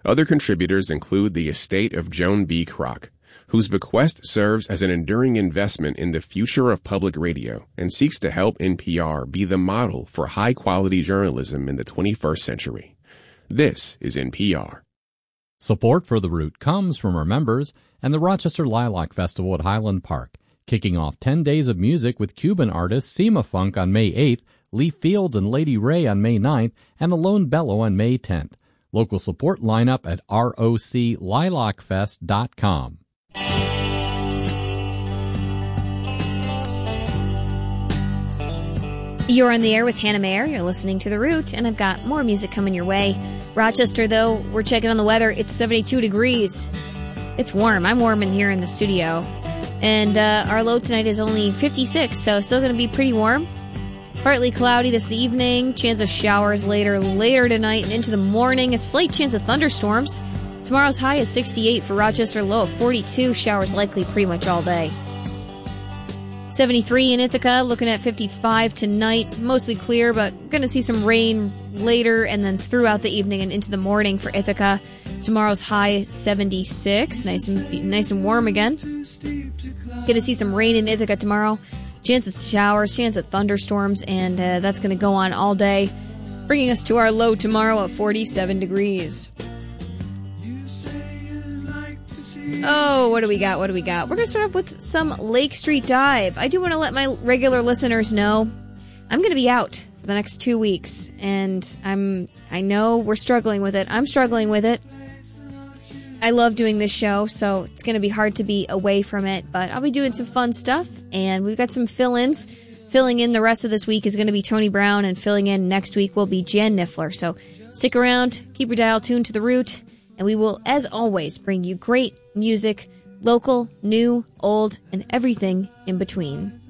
Other contributors include the estate of Joan B. Kroc, whose bequest serves as an enduring investment in the future of public radio and seeks to help NPR be the model for high-quality journalism in the 21st century. This is NPR. Support for The Root comes from our members and the Rochester Lilac Festival at Highland Park, kicking off 10 days of music with Cuban artists Sima Funk on May 8th, Leaf Fields and Lady Ray on May 9th, and the Lone Bellow on May 10th. Local support lineup at roclilacfest.com. You're on the air with Hannah Mayer. You're listening to The Root, and I've got more music coming your way. Rochester, though, we're checking on the weather. It's 72 degrees. It's warm. I'm warm in here in the studio. And our low tonight is only 56, so still going to be pretty warm. Partly cloudy this evening. Chance of showers later tonight and into the morning. A slight chance of thunderstorms. Tomorrow's high is 68 for Rochester, low of 42. Showers likely pretty much all day. 73 in Ithaca, looking at 55 tonight. Mostly clear, but going to see some rain later and then throughout the evening and into the morning for Ithaca. Tomorrow's high 76, nice and warm again. Going to see some rain in Ithaca tomorrow. Chance of showers, chance of thunderstorms, and that's going to go on all day, bringing us to our low tomorrow at 47 degrees. Oh, what do we got? We're going to start off with some Lake Street Dive. I do want to let my regular listeners know I'm going to be out for the next 2 weeks, and I know we're struggling with it. I'm struggling with it. I love doing this show, so it's going to be hard to be away from it, but I'll be doing some fun stuff, and we've got some fill-ins. Filling in the rest of this week is going to be Tony Brown, and filling in next week will be Jan Niffler. So stick around, keep your dial tuned to The Root, and we will, as always, bring you great music, local, new, old, and everything in between.